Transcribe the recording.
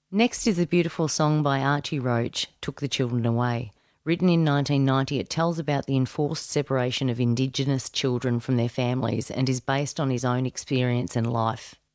Next is a beautiful song by Archie Roach, Took the Children Away. Written in 1990, it tells about the enforced separation of Indigenous children from their families and is based on his own experience and life.